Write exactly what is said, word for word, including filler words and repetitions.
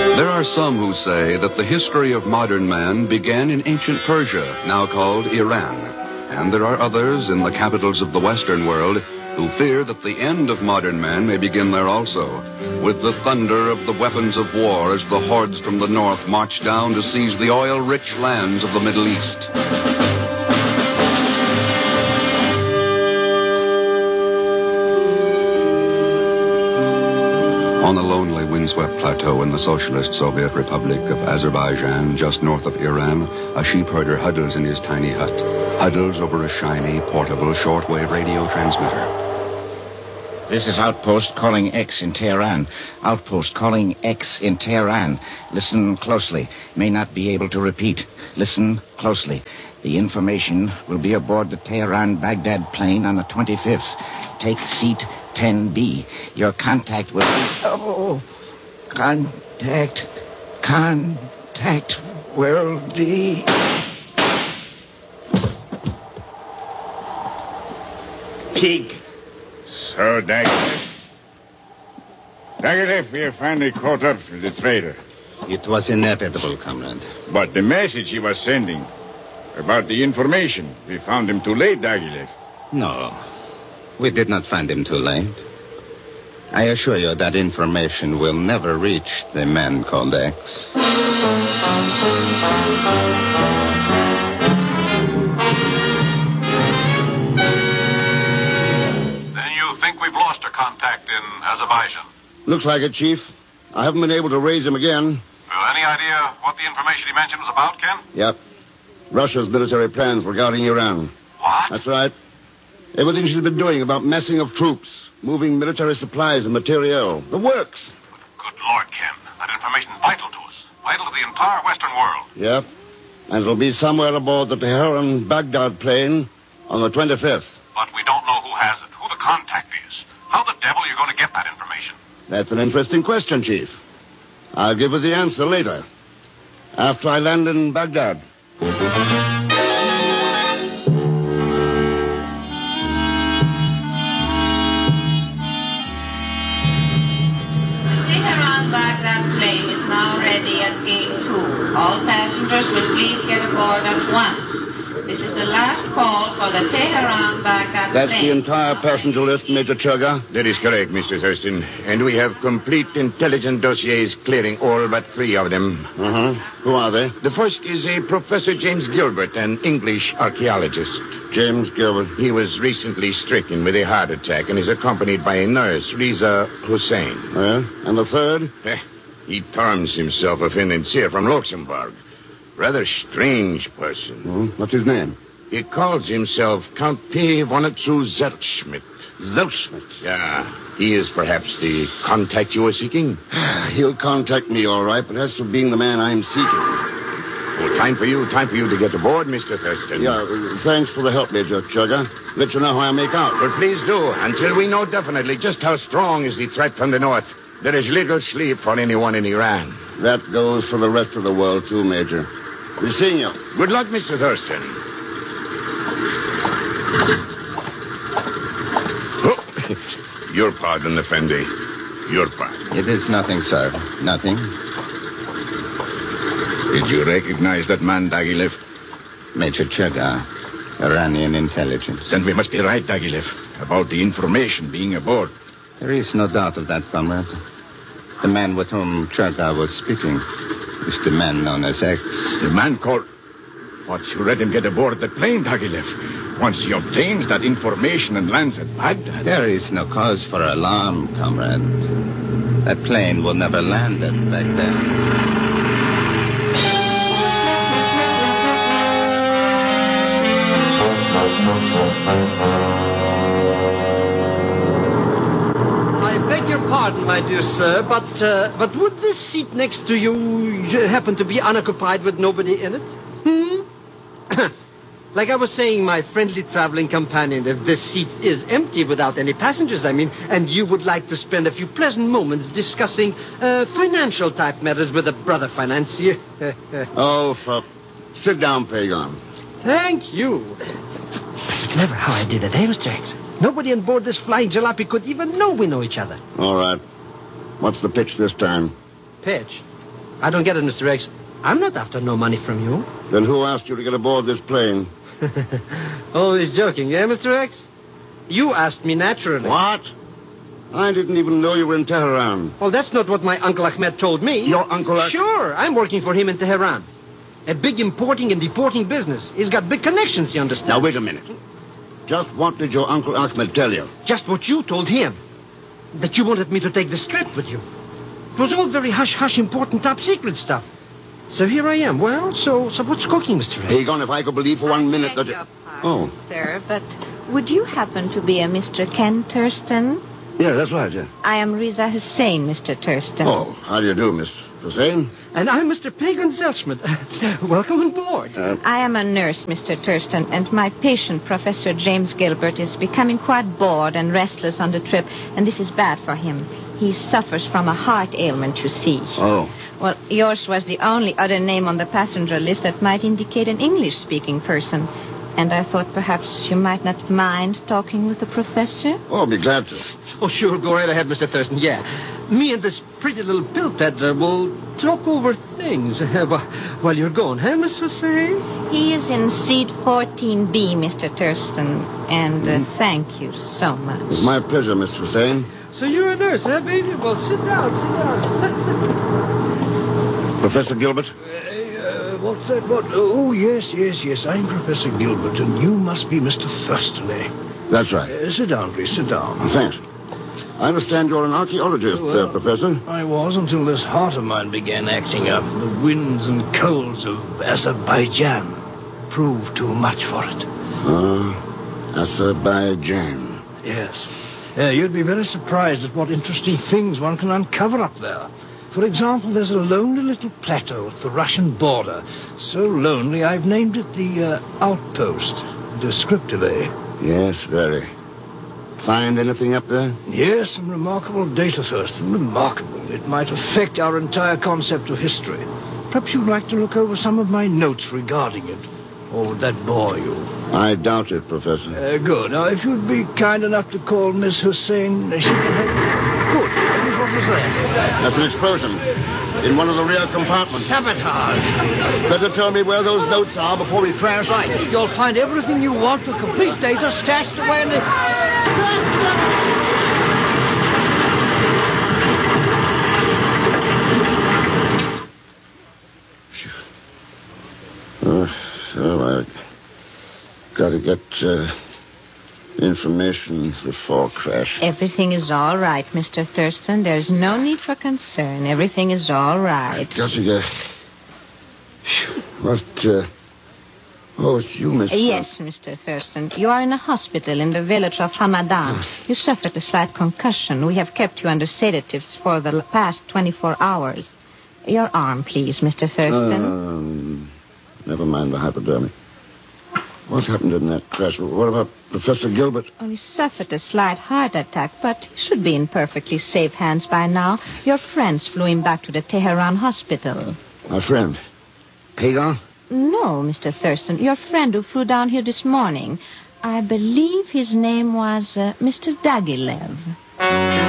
There are some who say that the history of modern man began in ancient Persia, now called Iran. And there are others in the capitals of the Western world who fear that the end of modern man may begin there also, with the thunder of the weapons of war as the hordes from the north march down to seize the oil-rich lands of the Middle East. On a lonely, windswept plateau in the Socialist Soviet Republic of Azerbaijan, just north of Iran, a sheep herder huddles in his tiny hut, huddles over a shiny, portable, shortwave radio transmitter. This is Outpost calling X in Tehran. Outpost calling X in Tehran. Listen closely. May not be able to repeat. Listen closely. The information will be aboard the Tehran-Baghdad plane on the twenty-fifth. Take seat ten B. Your contact will be... Oh, contact, contact will be... Pig. So, Daggett. Daggett, we have finally caught up with the traitor. It was inevitable, comrade. But the message he was sending about the information, we found him too late, Dagilev. No, we did not find him too late. I assure you that information will never reach the man called X. We've lost our contact in Azerbaijan. Looks like it, Chief. I haven't been able to raise him again. Well, any idea what the information he mentioned was about, Ken? Yep. Russia's military plans regarding Iran. What? That's right. Everything she's been doing about massing of troops, moving military supplies and materiel. The works. Good Lord, Ken. That information's vital to us. Vital to the entire Western world. Yep. And it'll be somewhere aboard the Tehran-Baghdad plane on the twenty-fifth. But we don't know who has it, who the contact is. How the devil are you going to get that information? That's an interesting question, Chief. I'll give you the answer later. After I land in Baghdad. Tehran-Baghdad plane is now ready at gate two. All passengers will please get aboard at once. This is the last call for the Tehran-Baghdad That's plane. the entire passenger list, Major Chugga. That is correct, Mister Thurston. And we have complete intelligence dossiers clearing all but three of them. Uh-huh. Who are they? The first is a Professor James Gilbert, an English archaeologist. James Gilbert. He was recently stricken with a heart attack and is accompanied by a nurse, Riza Hussein. Well, and the third? Eh, he terms himself a financier from Luxembourg. Rather strange person. Hmm? What's his name? He calls himself Count P. Vonatsu Zeltschmidt. Zeltschmidt? Yeah. He is perhaps the contact you are seeking? He'll contact me, all right, but as for being the man I'm seeking... Oh, time for you, time for you to get aboard, Mister Thurston. Yeah, uh, thanks for the help, Major Chugga. Let you know how I make out. But please do, until we know definitely just how strong is the threat from the north. There is little sleep for anyone in Iran. That goes for the rest of the world, too, Major. Be seeing you. Good luck, Mister Thurston. Oh, your pardon, Effendi. Your pardon. It is nothing, sir. Nothing. Did you recognize that man, Dagilev? Major Chugga, Iranian intelligence. Then we must be right, Dagilev, about the information being aboard. There is no doubt of that, comrade. The man with whom Chugga was speaking is the man known as X. The man called... Once you let him get aboard the plane, Dagilev. Once he obtains that information and lands at Baghdad... There is no cause for alarm, comrade. That plane will never land at Baghdad. Pardon, my dear sir, but uh, but would this seat next to you happen to be unoccupied with nobody in it? Hmm? Like I was saying, my friendly traveling companion, if this seat is empty without any passengers, I mean, and you would like to spend a few pleasant moments discussing uh, financial type matters with a brother financier. Oh, for... Sit down, Pagan. Thank you. Pretty clever how I did it, eh, Mister X? Nobody on board this flying jalopy could even know we know each other. All right. What's the pitch this time? Pitch? I don't get it, Mister X. I'm not after no money from you. Then who asked you to get aboard this plane? Oh, he's joking, yeah, Mister X? You asked me naturally. What? I didn't even know you were in Tehran. Well, that's not what my Uncle Ahmed told me. Your Uncle Ahmed? Sure, I'm working for him in Tehran. A big importing and deporting business. He's got big connections, you understand? Now, wait a minute. Just what did your Uncle Ahmed tell you? Just what you told him. That you wanted me to take this trip with you. It was all very hush-hush, important, top-secret stuff. So here I am. Well, so so what's cooking, Mister X? Egon, if I could believe for one minute that... Your pardon, Oh. sir, but would you happen to be a Mister Ken Thurston? Yeah, that's right, yeah. I am Riza Hussein, Mister Thurston. Oh, how do you do, Miss Hussein? And I'm Mister Pagan Zelschmidt. Welcome on board. Uh, I am a nurse, Mister Thurston, and my patient, Professor James Gilbert, is becoming quite bored and restless on the trip, and this is bad for him. He suffers from a heart ailment, you see. oh. Well, yours was the only other name on the passenger list that might indicate an English-speaking person. And I thought perhaps you might not mind talking with the professor. Oh, I'll be glad to. Oh, sure, go right ahead, Mister Thurston, yeah. Me and this pretty little pill peddler will talk over things while you're gone, huh, Miss Hussein? He is in seat fourteen B, Mister Thurston, and uh, thank you so much. It's my pleasure, Miss Hussein. So you're a nurse, huh, baby? Well, sit down, sit down. Professor Gilbert? Uh, what's that? What? Oh, yes, yes, yes. I'm Professor Gilbert, and you must be Mister Thurston, eh? That's right. Uh, sit down, please. Sit down. Thanks. I understand you're an archaeologist, Well, uh, Professor. I was until this heart of mine began acting up. The winds and colds of Azerbaijan proved too much for it. Ah, Azerbaijan. Yes. Uh, you'd be very surprised at what interesting things one can uncover up there. For example, there's a lonely little plateau at the Russian border. So lonely, I've named it the uh, Outpost. Descriptive, eh? Yes, very. Find anything up there? Yes, some remarkable data, Thurston. Remarkable. It might affect our entire concept of history. Perhaps you'd like to look over some of my notes regarding it. Or would that bore you? I doubt it, Professor. Uh, good. Now, if you'd be kind enough to call Miss Hussein, she can help. Good. And what was that? That's an explosion in one of the rear compartments. Sabotage. Better tell me where those notes are before we crash. Right. You'll find everything you want for complete data stashed away in the... Uh, so I got to get uh, information before crash. Everything is all right, Mister Thurston. There's no need for concern. Everything is all right. Got to get... What, uh... Oh, it's you, Miss... Yes, Mister Thurston. You are in a hospital in the village of Hamadan. You suffered a slight concussion. We have kept you under sedatives for the past twenty-four hours. Your arm, please, Mister Thurston. Um, never mind the hypodermic. What happened in that crash? What about Professor Gilbert? Well, he suffered a slight heart attack, but he should be in perfectly safe hands by now. Your friends flew him back to the Tehran hospital. My friend. Pagan? No, Mister Thurston. Your friend who flew down here this morning. I believe his name was uh, Mister Dagilev.